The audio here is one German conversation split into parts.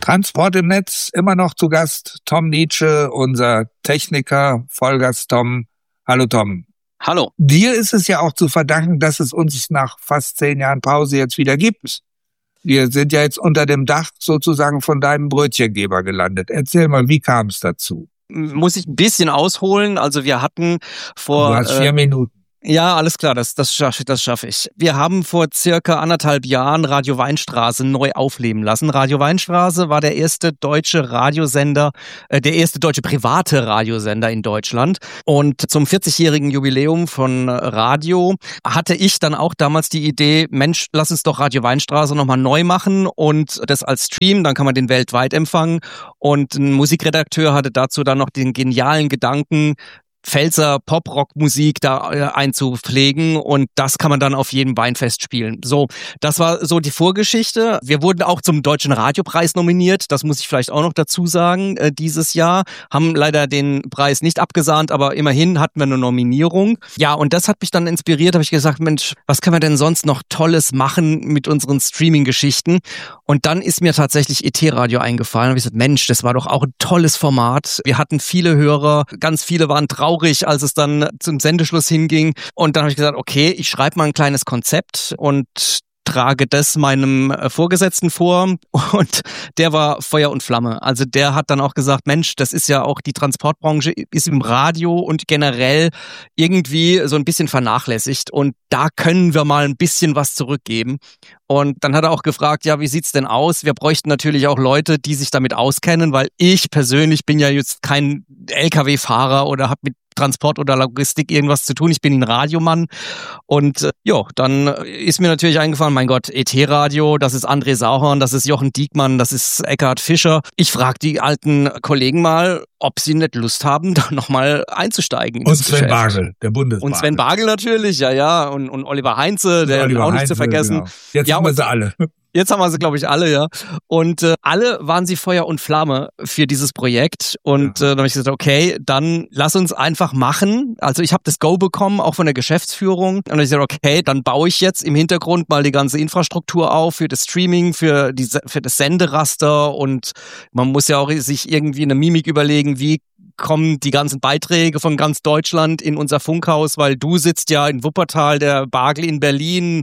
Transport im Netz, immer noch zu Gast Tom Nietzsche, unser Techniker, Vollgas Tom. Hallo Tom. Hallo. Dir ist es ja auch zu verdanken, dass es uns nach fast 10 Jahren Pause jetzt wieder gibt. Wir sind ja jetzt unter dem Dach sozusagen von deinem Brötchengeber gelandet. Erzähl mal, wie kam es dazu? Muss ich ein bisschen ausholen. Also wir hatten vor... Du hast 4 Minuten. Ja, alles klar, das schaffe ich. Wir haben vor circa 1,5 Jahren Radio Weinstraße neu aufleben lassen. Radio Weinstraße war der erste deutsche Radiosender, der erste deutsche private Radiosender in Deutschland. Und zum 40-jährigen Jubiläum von Radio hatte ich dann auch damals die Idee, Mensch, lass uns doch Radio Weinstraße nochmal neu machen und das als Stream, dann kann man den weltweit empfangen. Und ein Musikredakteur hatte dazu dann noch den genialen Gedanken, Pfälzer Pop-Rock-Musik da einzupflegen und das kann man dann auf jedem Weinfest spielen. So, das war so die Vorgeschichte. Wir wurden auch zum Deutschen Radiopreis nominiert, das muss ich vielleicht auch noch dazu sagen, dieses Jahr. Haben leider den Preis nicht abgesahnt, aber immerhin hatten wir eine Nominierung. Ja, und das hat mich dann inspiriert, habe ich gesagt, Mensch, was können wir denn sonst noch Tolles machen mit unseren Streaming-Geschichten? Und dann ist mir tatsächlich ET-Radio eingefallen. Habe ich gesagt, Mensch, das war doch auch ein tolles Format. Wir hatten viele Hörer, ganz viele waren traurig, als es dann zum Sendeschluss hinging. Und dann habe ich gesagt, okay, ich schreibe mal ein kleines Konzept und trage das meinem Vorgesetzten vor und der war Feuer und Flamme. Also der hat dann auch gesagt, Mensch, das ist ja auch die Transportbranche, ist im Radio und generell irgendwie so ein bisschen vernachlässigt und da können wir mal ein bisschen was zurückgeben. Und dann hat er auch gefragt, ja, wie sieht's denn aus? Wir bräuchten natürlich auch Leute, die sich damit auskennen, weil ich persönlich bin ja jetzt kein LKW-Fahrer oder habe mit Transport oder Logistik irgendwas zu tun. Ich bin ein Radiomann und dann ist mir natürlich eingefallen, mein Gott, ET-Radio, das ist André Sauhorn, das ist Jochen Diekmann, das ist Eckhard Fischer. Ich frage die alten Kollegen mal, ob sie nicht Lust haben, da nochmal einzusteigen. Und Sven Bagel, der Bundesbagel. Und Sven Bagel natürlich, ja. Und Oliver Heinze, der Oliver auch nicht zu vergessen. Genau. Jetzt haben wir sie alle. Jetzt haben wir sie, glaube ich, alle, ja. Und alle waren sie Feuer und Flamme für dieses Projekt. Und dann habe ich gesagt, okay, dann lass uns einfach machen. Also ich habe das Go bekommen, auch von der Geschäftsführung. Und dann habe ich gesagt, okay, dann baue ich jetzt im Hintergrund mal die ganze Infrastruktur auf für das Streaming, für das Senderaster. Und man muss ja auch sich irgendwie eine Mimik überlegen, wie kommen die ganzen Beiträge von ganz Deutschland in unser Funkhaus, weil du sitzt ja in Wuppertal, der Bagel in Berlin,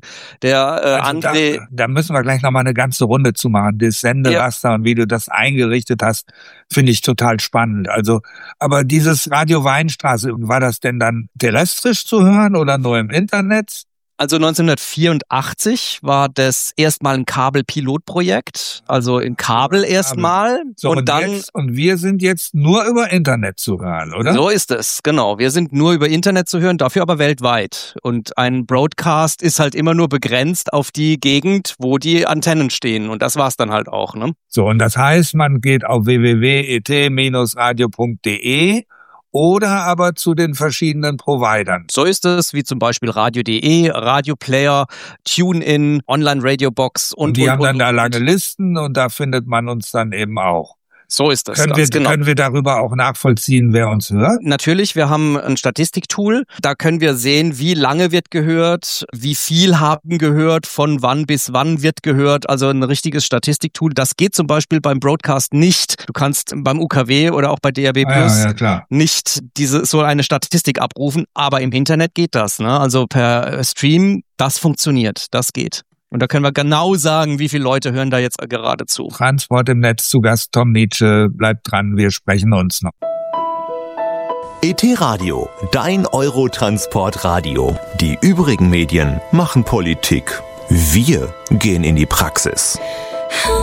der André. Da müssen wir gleich nochmal eine ganze Runde zu machen. Das Senderaster und wie du das eingerichtet hast, finde ich total spannend. Also, aber dieses Radio Weinstraße, war das denn dann terrestrisch zu hören oder nur im Internet? Also 1984 war das erstmal ein Kabel-Pilotprojekt, also in Kabel erstmal. So, und wir sind jetzt nur über Internet zu hören, oder? So ist es, genau. Wir sind nur über Internet zu hören, dafür aber weltweit. Und ein Broadcast ist halt immer nur begrenzt auf die Gegend, wo die Antennen stehen. Und das war's dann halt auch, ne? So, und das heißt, man geht auf www.et-radio.de oder aber zu den verschiedenen Providern. So ist es, wie zum Beispiel Radio.de, Radioplayer, TuneIn, Online-Radio-Box und die haben dann da lange Listen und da findet man uns dann eben auch. So ist das. Können wir darüber auch nachvollziehen, wer uns hört? Natürlich, wir haben ein Statistiktool. Da können wir sehen, wie lange wird gehört, wie viel haben gehört, von wann bis wann wird gehört. Also ein richtiges Statistiktool. Das geht zum Beispiel beim Broadcast nicht. Du kannst beim UKW oder auch bei DAB+ nicht so eine Statistik abrufen. Aber im Internet geht das, ne? Also per Stream, das funktioniert. Das geht. Und da können wir genau sagen, wie viele Leute hören da jetzt gerade zu. Transport im Netz zu Gast Tom Nietzsche. Bleibt dran, wir sprechen uns noch. ET-Radio, dein Eurotransport-Radio. Die übrigen Medien machen Politik. Wir gehen in die Praxis.